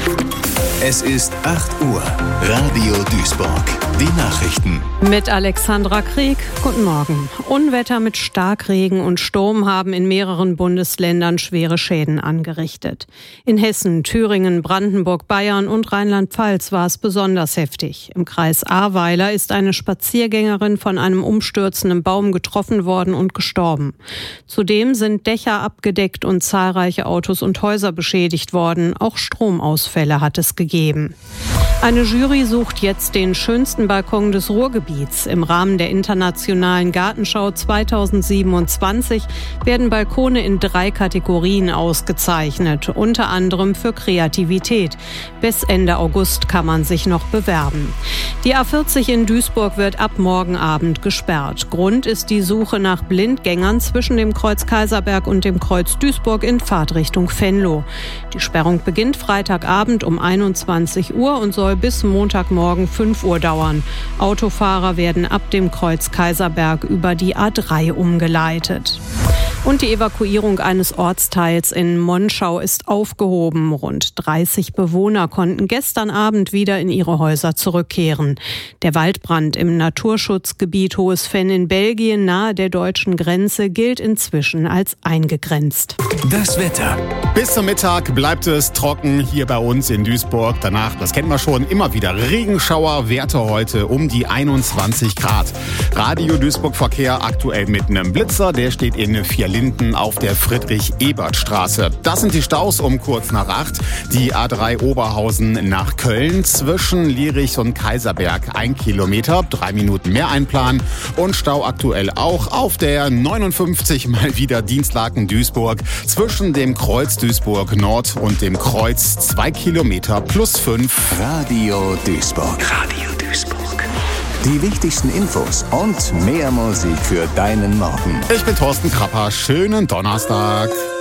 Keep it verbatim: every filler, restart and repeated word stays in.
Es ist acht Uhr. Radio Duisburg. Die Nachrichten. Mit Alexandra Krieg. Guten Morgen. Unwetter mit Starkregen und Sturm haben in mehreren Bundesländern schwere Schäden angerichtet. In Hessen, Thüringen, Brandenburg, Bayern und Rheinland-Pfalz war es besonders heftig. Im Kreis Ahrweiler ist eine Spaziergängerin von einem umstürzenden Baum getroffen worden und gestorben. Zudem sind Dächer abgedeckt und zahlreiche Autos und Häuser beschädigt worden. Auch Stromausfälle hat es gegeben. Eine Jury sucht jetzt den schönsten Balkon des Ruhrgebiets. Im Rahmen der Internationalen Gartenschau zweitausendsiebenundzwanzig werden Balkone in drei Kategorien ausgezeichnet, unter anderem für Kreativität. Bis Ende August kann man sich noch bewerben. Die A vierzig in Duisburg wird ab morgen Abend gesperrt. Grund ist die Suche nach Blindgängern zwischen dem Kreuz Kaiserberg und dem Kreuz Duisburg in Fahrtrichtung Venlo. Die Sperrung beginnt Freitagabend um einundzwanzig Uhr und soll bis Montagmorgen fünf Uhr dauern. Autofahrer werden ab dem Kreuz Kaiserberg über die A drei umgeleitet. Und die Evakuierung eines Ortsteils in Monschau ist aufgehoben. Rund dreißig Bewohner konnten gestern Abend wieder in ihre Häuser zurückkehren. Der Waldbrand im Naturschutzgebiet Hohes Venn in Belgien nahe der deutschen Grenze gilt inzwischen als eingegrenzt. Das Wetter. Bis zum Mittag bleibt es trocken hier bei uns in Duisburg. Danach, das kennt man schon, immer wieder Regenschauer. Werte heute um die einundzwanzig Grad. Radio Duisburg Verkehr aktuell mit einem Blitzer. Der steht in Vierlinden auf der Friedrich-Ebert-Straße. Das sind die Staus um kurz nach acht. Die A drei Oberhausen nach Köln zwischen Lierich und Kaiserberg. Ein Kilometer, drei Minuten mehr einplanen. Und Stau aktuell auch auf der neunundfünfzig mal wieder Dienstlaken-Duisburg zwischen dem Kreuz Duisburg Nord und dem Kreuz zwei Kilometer plus fünf. Radio Duisburg. Radio Duisburg. Die wichtigsten Infos und mehr Musik für deinen Morgen. Ich bin Thorsten Krapper. Schönen Donnerstag.